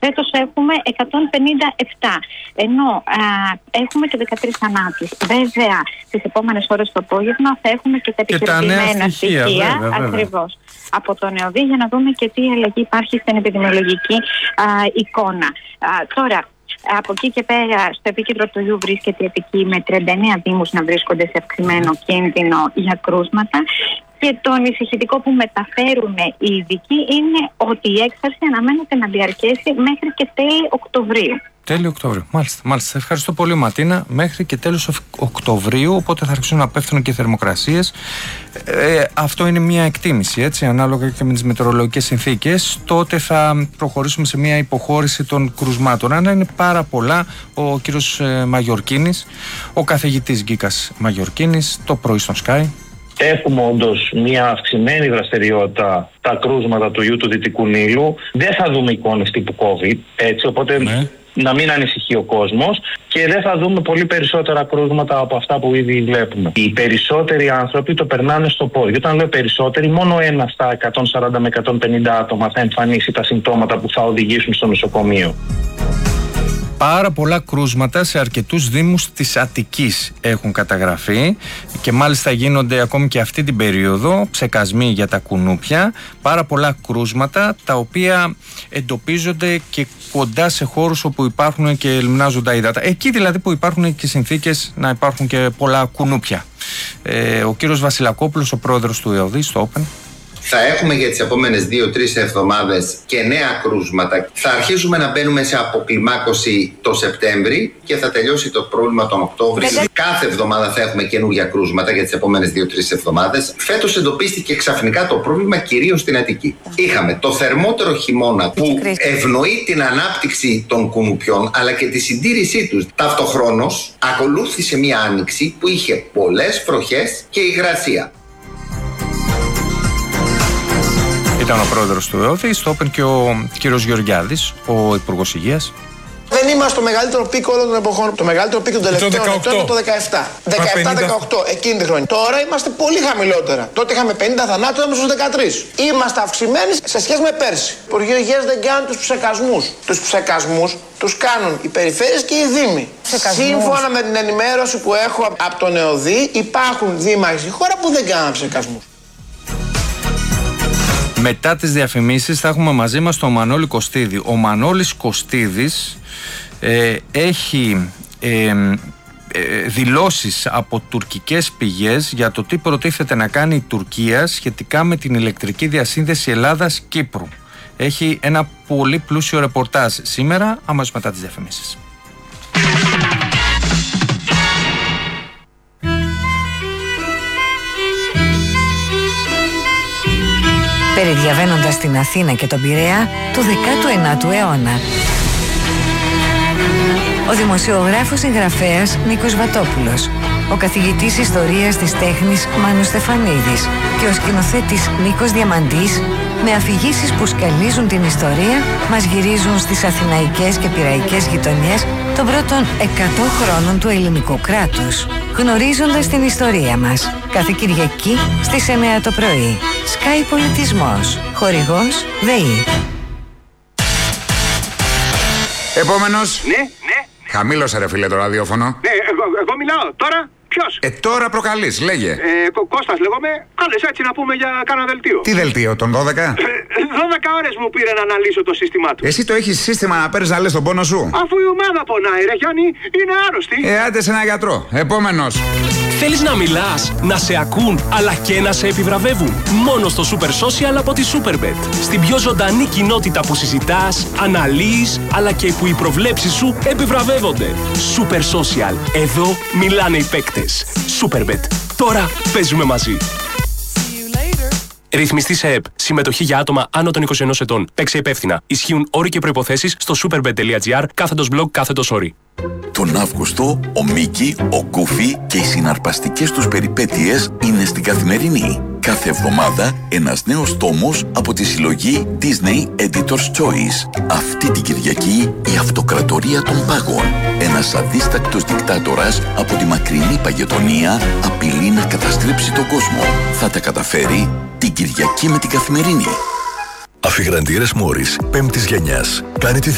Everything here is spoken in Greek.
Φέτος έχουμε 157, ενώ έχουμε και 13 θανάτους. Βέβαια, τις επόμενες ώρες το απόγευμα θα έχουμε και τα επικαιροποιημένα στοιχεία, ακριβώς, από το ΝΕΟΔΙ, για να δούμε και τι αλλαγή υπάρχει στην επιδημιολογική εικόνα. Τώρα, από εκεί και πέρα, στο επίκεντρο του ιού βρίσκεται η Αττική, με 39 δήμους να βρίσκονται σε αυξημένο κίνδυνο για κρούσματα. Και το ανησυχητικό που μεταφέρουν οι ειδικοί είναι ότι η έκσταση αναμένεται να διαρκέσει μέχρι και τέλη Οκτωβρίου. Τέλη Οκτωβρίου. Μάλιστα. Ευχαριστώ πολύ, Ματίνα. Μέχρι και τέλος Οκτωβρίου, οπότε θα αρχίσουν να πέφτουν και οι θερμοκρασίες. Αυτό είναι μια εκτίμηση, έτσι, ανάλογα και με τις μετεωρολογικές συνθήκες. Τότε θα προχωρήσουμε σε μια υποχώρηση των κρουσμάτων. Αν είναι πάρα πολλά, ο κύριος Μαγιορκίνης, ο καθηγητής Γκίκας Μαγιορκίνης, το πρωί στον Sky. Έχουμε όντως μια αυξημένη δραστηριότητα τα κρούσματα του ιού του Δυτικού Νείλου. Δεν θα δούμε εικόνες τύπου COVID, έτσι, οπότε να μην ανησυχεί ο κόσμος, και δεν θα δούμε πολύ περισσότερα κρούσματα από αυτά που ήδη βλέπουμε. Οι περισσότεροι άνθρωποι το περνάνε στο πόδι. Όταν λέω περισσότεροι, μόνο 1 στα 140 με 150 άτομα θα εμφανίσει τα συμπτώματα που θα οδηγήσουν στο νοσοκομείο. Πάρα πολλά κρούσματα σε αρκετούς δήμους της Αττικής έχουν καταγραφεί και μάλιστα γίνονται ακόμη και αυτή την περίοδο ψεκασμοί για τα κουνούπια. Πάρα πολλά κρούσματα τα οποία εντοπίζονται και κοντά σε χώρους όπου υπάρχουν και λιμνάζουν τα ύδατα. Εκεί δηλαδή που υπάρχουν και συνθήκες να υπάρχουν και πολλά κουνούπια. Ο κύριος Βασιλακόπουλος, ο πρόεδρος του ΕΟΔΙ, στο Open. Θα έχουμε για τις επόμενες 2-3 εβδομάδες και νέα κρούσματα. Θα αρχίσουμε να μπαίνουμε σε αποκλιμάκωση το Σεπτέμβρη και θα τελειώσει το πρόβλημα τον Οκτώβρη. Κάθε εβδομάδα θα έχουμε καινούργια κρούσματα για τις επόμενες 2-3 εβδομάδες. Φέτος εντοπίστηκε ξαφνικά το πρόβλημα κυρίως στην Αττική. Είχαμε το θερμότερο χειμώνα που ευνοεί την ανάπτυξη των κουνουπιών αλλά και τη συντήρησή τους. Ταυτοχρόνως ακολούθησε μια άνοιξη που είχε πολλές βροχές και υγρασία. Ήταν ο πρόεδρος του ΕΟΔΙ, στο Open, και ο κύριος Γεωργιάδης, ο Υπουργός Υγείας. Δεν είμαστε στο μεγαλύτερο πίκο όλων των εποχών. Το μεγαλύτερο πίκο των τελευταίων ετών είναι το 17. 17-18, εκείνη τη χρονιά. Τώρα είμαστε πολύ χαμηλότερα. Τότε είχαμε 50 θανάτους, είμαστε στους 13. Είμαστε αυξημένοι σε σχέση με πέρσι. Το Υπουργείο Υγείας δεν κάνει τους ψεκασμούς. Τους ψεκασμούς τους κάνουν οι περιφέρειες και οι δήμοι. Σύμφωνα με την ενημέρωση που έχω από τον ΕΟΔΙ, υπάρχουν δήμαρχοι στη χώρα που δεν κάνουν ψεκασμούς. Μετά τις διαφημίσεις θα έχουμε μαζί μας τον Μανώλη Κωστίδη. Ο Μανώλης Κωστίδης έχει δηλώσεις από τουρκικές πηγές για το τι προτίθεται να κάνει η Τουρκία σχετικά με την ηλεκτρική διασύνδεση Ελλάδας-Κύπρου. Έχει ένα πολύ πλούσιο ρεπορτάζ σήμερα, αμέσως μετά τις διαφημίσεις. Περιδιαβαίνοντας την Αθήνα και τον Πειραιά του 19ου αιώνα. Ο δημοσιογράφος συγγραφέας Νίκος Βατόπουλος, ο καθηγητής ιστορίας της τέχνης Μάνος Στεφανίδης και ο σκηνοθέτης Νίκος Διαμαντής, με αφηγήσεις που σκαλίζουν την ιστορία, μας γυρίζουν στις αθηναϊκές και πειραϊκές γειτονιές των πρώτων 100 χρόνων του ελληνικού κράτους, γνωρίζοντας την ιστορία μας. Κάθε Κυριακή στις 9 το πρωί. Sky Πολιτισμός. Χορηγός ΔΕΗ. Επόμενος. Ναι. Χαμήλωσε ρε φίλε το ραδιόφωνο. Ναι, εγώ μιλάω τώρα. Ποιος? Τώρα προκαλείς, λέγε. Κώστας λέγομαι. Κάλεσα έτσι να πούμε για κάνα δελτίο. Τι δελτίο, τον 12? 12 ώρες μου πήρε να αναλύσω το σύστημά του. Εσύ το έχεις σύστημα να παίρνεις να λες τον πόνο σου? Αφού η ομάδα πονάει ρε Γιάννη, είναι άρρωστη. Άντε σε ένα γιατρό. Επόμενος. Θέλεις να μιλάς, να σε ακούν, αλλά και να σε επιβραβεύουν? Μόνο στο Super Social από τη Superbet. Στην πιο ζωντανή κοινότητα που συζητάς, αναλύεις, αλλά και που οι προβλέψεις σου επιβραβεύονται. Super Social. Εδώ μιλάνε οι παίκτες. Superbet. Τώρα παίζουμε μαζί. Ρυθμιστή σε ΕΠ. Συμμετοχή για άτομα άνω των 21 ετών. Παίξε υπεύθυνα. Ισχύουν όροι και προϋποθέσεις στο superbet.gr/blog/όροι. Τον Αύγουστο, ο Μίκη, ο Γκούφι και οι συναρπαστικές τους περιπέτειες είναι στην Καθημερινή. Κάθε εβδομάδα ένας νέος τόμος από τη συλλογή Disney Editor's Choice. Αυτή την Κυριακή η αυτοκρατορία των πάγων. Ένας αδίστακτος δικτάτορας από τη μακρινή Παγετονία απειλεί να καταστρέψει τον κόσμο. Θα τα καταφέρει την Κυριακή με την Καθημερινή. Αφιγραντήρες Μόρις 5ης γενιάς. Κάνει τη